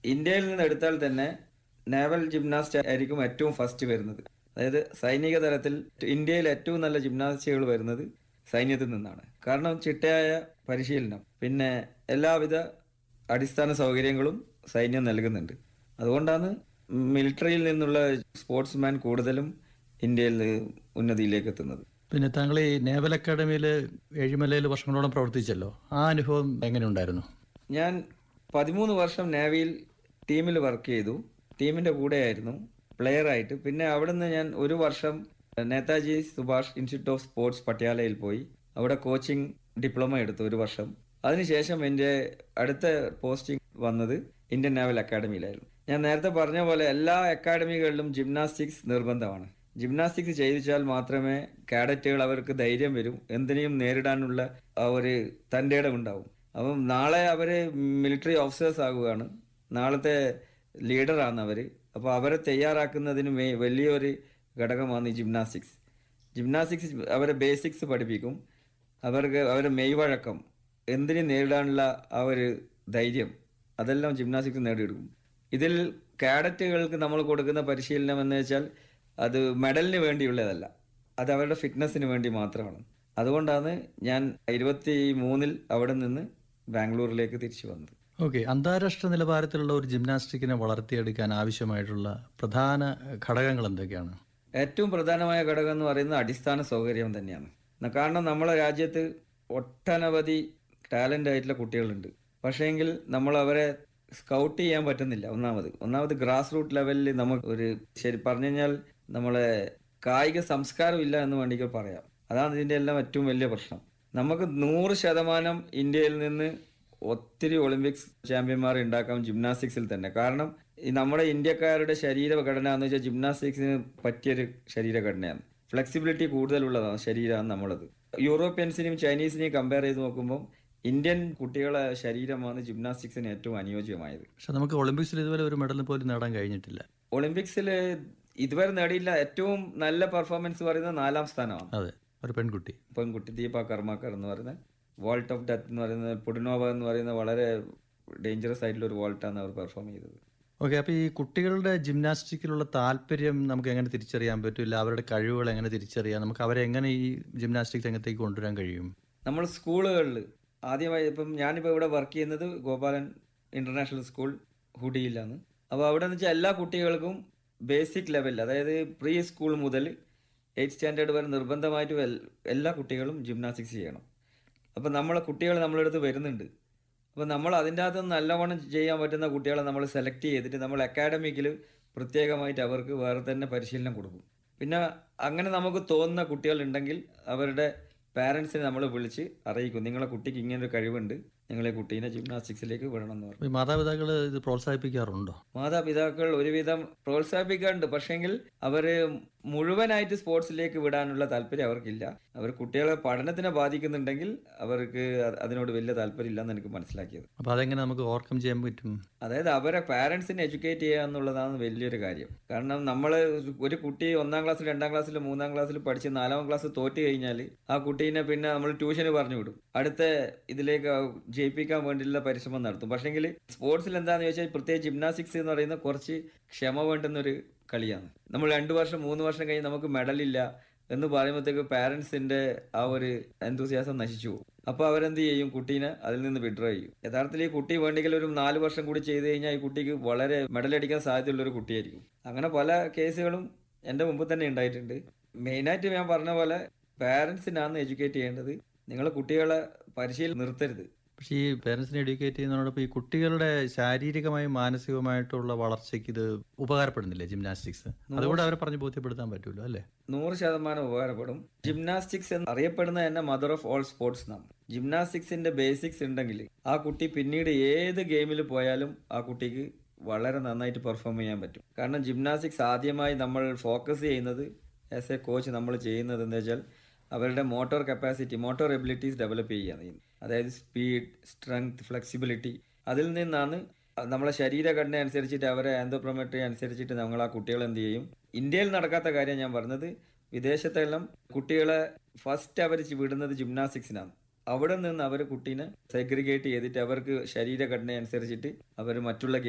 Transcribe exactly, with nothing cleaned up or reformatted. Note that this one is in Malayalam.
ഇന്ത്യയിൽ നിന്ന് എടുത്താൽ തന്നെ നേവൽ ജിംനാസ്റ്റ് ആയിരിക്കും ഏറ്റവും ഫസ്റ്റ് വരുന്നത്. അതായത് സൈനിക തലത്തിൽ ഇന്ത്യയിൽ ഏറ്റവും നല്ല ജിംനാസ്റ്റുകൾ വരുന്നത് സൈന്യത്തിൽ നിന്നാണ്. കാരണം ചിട്ടയായ പരിശീലനം, പിന്നെ എല്ലാവിധ അടിസ്ഥാന സൗകര്യങ്ങളും സൈന്യം നൽകുന്നുണ്ട്. അതുകൊണ്ടാണ് മിലിറ്ററിയിൽ നിന്നുള്ള സ്പോർട്സ്മാൻ കൂടുതലും ഇന്ത്യയിൽ ഉന്നതിയിലേക്ക് എത്തുന്നത്. പിന്നെ താങ്കൾ ഈ നേവൽ അക്കാഡമിയിൽ ഏഴിമലയിൽ വർഷങ്ങളോളം പ്രവർത്തിച്ചല്ലോ, ആ അനുഭവം എങ്ങനെ ഉണ്ടായിരുന്നു? ഞാൻ പതിമൂന്ന് വർഷം നേവിയിൽ ടീമിൽ വർക്ക് ചെയ്തു. ടീമിന്റെ കൂടെയായിരുന്നു പ്ലെയറായിട്ട്. പിന്നെ അവിടുന്ന് ഞാൻ ഒരു വർഷം Netaji Subhash institute of sports പട്യാലയിൽ പോയി. അവിടെ കോച്ചിങ് ഡിപ്ലോമ എടുത്തു ഒരു വർഷം. അതിനുശേഷം എൻ്റെ അടുത്ത പോസ്റ്റിംഗ് വന്നത് ഇന്ത്യൻ നാവൽ അക്കാഡമിയിലായിരുന്നു. ഞാൻ നേരത്തെ പറഞ്ഞ പോലെ എല്ലാ അക്കാഡമികളിലും ജിംനാസ്റ്റിക്സ് നിർബന്ധമാണ്. ജിംനാസ്റ്റിക്സ് ചെയ്യിച്ചാൽ മാത്രമേ കാഡറ്റുകൾ അവർക്ക് ധൈര്യം വരും, എന്തിനേയും നേരിടാനുള്ള ആ ഒരു തൻ്റെ ഇടം ഉണ്ടാവും. അപ്പം നാളെ അവര് മിലിറ്ററി ഓഫീസേഴ്സ് ആകുകയാണ്, നാളത്തെ ലീഡറാണ് അവര്. അപ്പോൾ അവരെ തയ്യാറാക്കുന്നതിന് വലിയൊരു ഘടകമാണ് ഈ ജിംനാസ്റ്റിക്സ്. ജിംനാസ്റ്റിക്സ് അവരെ ബേസിക്സ് പഠിപ്പിക്കും, അവർക്ക് അവരുടെ മെയ്വഴക്കം, എന്തിനു നേരിടാനുള്ള ആ ഒരു ധൈര്യം, അതെല്ലാം ജിംനാസ്റ്റിക്സ് നേടിയെടുക്കും. ഇതിൽ കാഡറ്റുകൾക്ക് നമ്മൾ കൊടുക്കുന്ന പരിശീലനം എന്ന് വെച്ചാൽ അത് മെഡലിന് വേണ്ടിയുള്ളതല്ല, അത് അവരുടെ ഫിറ്റ്നസ്സിന് വേണ്ടി മാത്രമാണ്. അതുകൊണ്ടാണ് ഞാൻ ഇരുപത്തി മൂന്നിൽ അവിടെ നിന്ന് ബാംഗ്ലൂരിലേക്ക് തിരിച്ചു വന്നത്. ഓക്കെ, അന്താരാഷ്ട്ര നിലവാരത്തിലുള്ള ഒരു ജിംനാസ്റ്റിക്കിനെ വളർത്തിയെടുക്കാൻ ആവശ്യമായിട്ടുള്ള പ്രധാന ഘടകങ്ങൾ എന്തൊക്കെയാണ്? ഏറ്റവും പ്രധാനമായ ഘടകം എന്ന് പറയുന്നത് അടിസ്ഥാന സൗകര്യം തന്നെയാണ്. കാരണം നമ്മളെ രാജ്യത്ത് ഒട്ടനവധി ടാലന്റ് ആയിട്ടുള്ള കുട്ടികളുണ്ട്. പക്ഷേങ്കിൽ നമ്മൾ അവരെ സ്കൗട്ട് ചെയ്യാൻ പറ്റുന്നില്ല. ഒന്നാമത് ഒന്നാമത് ഗ്രാസ് റൂട്ട് ലെവലിൽ നമുക്ക് ഒരു ശരി പറഞ്ഞു കഴിഞ്ഞാൽ നമ്മളെ കായിക സംസ്കാരം ഇല്ല എന്ന് വേണമെങ്കിൽ പറയാം. അതാണ് ഇതിന്റെ എല്ലാം ഏറ്റവും വലിയ പ്രശ്നം. നമുക്ക് നൂറ് ശതമാനം ഇന്ത്യയിൽ നിന്ന് ഒത്തിരി ഒളിമ്പിക്സ് ചാമ്പ്യന്മാർ ഉണ്ടാക്കാം ജിംനാസ്റ്റിക്സിൽ തന്നെ. കാരണം ഈ നമ്മുടെ ഇന്ത്യക്കാരുടെ ശരീരഘടന എന്ന് വെച്ചാൽ ജിംനാസ്റ്റിക്സിന് പറ്റിയൊരു ശരീരഘടനയാണ്. ഫ്ലെക്സിബിലിറ്റി കൂടുതലുള്ളതാണ് ശരീരമാണ് നമ്മളത്. യൂറോപ്യൻസിനെയും ചൈനീസിനെയും കമ്പയർ ചെയ്ത് നോക്കുമ്പോൾ ഇന്ത്യൻ കുട്ടികളെ ശരീരമാണ് ജിംനാസ്റ്റിക്സിന് ഏറ്റവും അനുയോജ്യമായത്. പക്ഷെ നമുക്ക് ഒളിമ്പിക്സിൽ ഇതുവരെ ഒരു മെഡൽ പോലും നേടാൻ കഴിഞ്ഞിട്ടില്ല. ഒളിമ്പിക്സിൽ ഇതുവരെ നേടിയില്ല. ഏറ്റവും നല്ല പെർഫോമൻസ് പറയുന്നത് നാലാം സ്ഥാനമാണ്. അതെ, ഒരു പെൺകുട്ടി പെൺകുട്ടി ദീപ കർമാക്കർ എന്ന് പറയുന്നത് വോൾട്ട് ഓഫ് ഡെത്ത് എന്ന് പറയുന്നത്, പുഡിനോവ എന്ന് പറയുന്ന വളരെ ഡേഞ്ചറസ് ആയിട്ടുള്ള ഒരു വോൾട്ടാണ് അവർ പെർഫോം ചെയ്തത്. ഓക്കെ, അപ്പോൾ ഈ കുട്ടികളുടെ ജിംനാസ്റ്റിക്കിലുള്ള താല്പര്യം നമുക്ക് എങ്ങനെ തിരിച്ചറിയാൻ പറ്റില്ല? അവരുടെ കഴിവുകൾ എങ്ങനെ തിരിച്ചറിയാം? നമുക്ക് അവരെ എങ്ങനെ ഈ ജിംനാസ്റ്റിക് രംഗത്തേക്ക് കൊണ്ടുവരാൻ കഴിയും? നമ്മൾ സ്കൂളുകളിൽ ആദ്യമായി ഇപ്പം ഞാനിപ്പോൾ ഇവിടെ വർക്ക് ചെയ്യുന്നത് ഗോപാലൻ ഇന്റർനാഷണൽ സ്കൂൾ ഹുഡിയിലാണ്. അപ്പോൾ അവിടെ എന്ന് വെച്ചാൽ എല്ലാ കുട്ടികൾക്കും ബേസിക് ലെവൽ, അതായത് പ്രീ സ്കൂൾ മുതൽ എയ്റ്റ് സ്റ്റാൻഡേർഡ് വരെ നിർബന്ധമായിട്ടും എല്ലാ കുട്ടികളും ജിംനാസ്റ്റിക്സ് ചെയ്യണം. അപ്പം നമ്മളെ കുട്ടികൾ നമ്മളെ അടുത്ത് വരുന്നുണ്ട്. അപ്പോൾ നമ്മൾ അതിൻ്റെ അകത്ത് നല്ലവണ്ണം ചെയ്യാൻ പറ്റുന്ന കുട്ടികളെ നമ്മൾ സെലക്ട് ചെയ്തിട്ട് നമ്മൾ അക്കാഡമിക്കിൽ പ്രത്യേകമായിട്ട് അവർക്ക് വേറെ തന്നെ പരിശീലനം കൊടുക്കും. പിന്നെ അങ്ങനെ നമുക്ക് തോന്നുന്ന കുട്ടികളുണ്ടെങ്കിൽ അവരുടെ പാരൻസിനെ നമ്മൾ വിളിച്ച് അറിയിക്കും, നിങ്ങളെ കുട്ടിക്ക് ഇങ്ങനൊരു കഴിവുണ്ട്, നിങ്ങളെ കുട്ടീനെ ജിംനാസ്റ്റിക്സിലേക്ക് വിടണം എന്ന് പറയും. മാതാപിതാക്കൾ ഇത് പ്രോത്സാഹിപ്പിക്കാറുണ്ടോ? മാതാപിതാക്കൾ ഒരുവിധം പ്രോത്സാഹിപ്പിക്കാറുണ്ട്. പക്ഷെങ്കിൽ അവര് മുഴുവനായിട്ട് സ്പോർട്സിലേക്ക് വിടാനുള്ള താല്പര്യം അവർക്കില്ല. അവർ കുട്ടികളെ പഠനത്തിനെ ബാധിക്കുന്നുണ്ടെങ്കിൽ അവർക്ക് അതിനോട് വലിയ താല്പര്യം ഇല്ലെന്ന് എനിക്ക് മനസ്സിലാക്കിയത്. അപ്പൊ അതെങ്ങനെ നമുക്ക് ഓവർകം ചെയ്യാൻ പറ്റും? അതായത് അവരെ പാരന്റ്സിനെ എഡ്യൂക്കേറ്റ് ചെയ്യുക എന്നുള്ളതാണ് വലിയൊരു കാര്യം. കാരണം നമ്മൾ ഒരു കുട്ടി ഒന്നാം ക്ലാസ്സിൽ രണ്ടാം ക്ലാസ്സിൽ മൂന്നാം ക്ലാസ്സിൽ പഠിച്ച് നാലാം ക്ലാസ് തോറ്റ് കഴിഞ്ഞാൽ ആ കുട്ടീനെ പിന്നെ നമ്മൾ ട്യൂഷന് പറഞ്ഞു വിടും, അടുത്ത ഇതിലേക്ക് ജയിപ്പിക്കാൻ വേണ്ടിയുള്ള പരിശ്രമം നടത്തും. പക്ഷെങ്കിൽ സ്പോർട്സിൽ എന്താണെന്ന് ചോദിച്ചാൽ പ്രത്യേകിച്ച് ജിംനാസ്റ്റിക്സ് എന്ന് പറയുന്ന കുറച്ച് ക്ഷമ വേണ്ടുന്നൊരു കളിയാണ്. നമ്മൾ രണ്ടു വർഷം മൂന്ന് വർഷം കഴിഞ്ഞ് നമുക്ക് മെഡലില്ല എന്ന് പറയുമ്പോഴത്തേക്ക് പാരന്റ്സിന്റെ ആ ഒരു എന്തൂസിയാസം നശിച്ചു പോകും. അപ്പൊ അവരെന്ത് ചെയ്യും, കുട്ടീനെ അതിൽ നിന്ന് വിഡ്രോ ചെയ്യും. യഥാർത്ഥത്തിൽ ഈ കുട്ടി വേണ്ടെങ്കിൽ ഒരു നാല് വർഷം കൂടി ചെയ്ത് കഴിഞ്ഞാൽ ഈ കുട്ടിക്ക് വളരെ മെഡലടിക്കാൻ സാധ്യതയുള്ള ഒരു കുട്ടിയായിരിക്കും. അങ്ങനെ പല കേസുകളും എന്റെ മുമ്പ് തന്നെ ഉണ്ടായിട്ടുണ്ട്. മെയിനായിട്ട് ഞാൻ പറഞ്ഞ പോലെ പാരന്റ്സിനാണ് എഡ്യൂക്കേറ്റ് ചെയ്യേണ്ടത്. നിങ്ങൾ കുട്ടികളെ പരിശീലനം നിർത്തരുത്. പക്ഷേ ഈ പേരൻസിനെ എഡ്യൂക്കേറ്റ് ചെയ്യുന്നതോടൊപ്പം ഈ കുട്ടികളുടെ ശാരീരികമായും മാനസികമായിട്ടുള്ള വളർച്ചയ്ക്ക് ഇത് ഉപകാരപ്പെടുന്നില്ലേ ജിംനാസ്റ്റിക്സ്? അതുകൂടെ അവരെ പറഞ്ഞ് ബോധ്യപ്പെടുത്താൻ പറ്റുമല്ലോ അല്ലേ? നൂറ് ശതമാനം ഉപകാരപ്പെടും. ജിംനാസ്റ്റിക്സ് എന്ന് അറിയപ്പെടുന്ന തന്നെ മദർ ഓഫ് ഓൾ സ്പോർട്സ് എന്നാണ്. ജിംനാസ്റ്റിക്സിന്റെ ബേസിക്സ് ഉണ്ടെങ്കിൽ ആ കുട്ടി പിന്നീട് ഏത് ഗെയിമിൽ പോയാലും ആ കുട്ടിക്ക് വളരെ നന്നായിട്ട് പെർഫോം ചെയ്യാൻ പറ്റും. കാരണം ജിംനാസ്റ്റിക്സ് ആദ്യമായി നമ്മൾ ഫോക്കസ് ചെയ്യുന്നത് ആസ് എ കോച്ച് നമ്മൾ ചെയ്യുന്നത് എന്താ വെച്ചാൽ അവരുടെ motor capacity, motor abilities develop ചെയ്യുകയാണ് ചെയ്യുന്നത്. അതായത് സ്പീഡ്, സ്ട്രെങ്ത്, ഫ്ലെക്സിബിലിറ്റി. അതിൽ നിന്നാണ് നമ്മളെ ശരീരഘടന അനുസരിച്ചിട്ട് അവരെ ആൻഡ്രോപ്രോമെട്രി അനുസരിച്ചിട്ട് നമ്മൾ ആ കുട്ടികളെ എന്ത് ചെയ്യും. ഇന്ത്യയിൽ നടക്കാത്ത കാര്യം ഞാൻ പറഞ്ഞത്, വിദേശത്തെല്ലാം കുട്ടികളെ ഫസ്റ്റ് അവർ വിടുന്നത് ജിംനാസ്റ്റിക്സിനാണ്. അവിടെ നിന്ന് അവർ കുട്ടീനെ സെഗ്രിഗേറ്റ് ചെയ്തിട്ട് അവർക്ക് ശരീരഘടന അനുസരിച്ചിട്ട് അവർ മറ്റുള്ള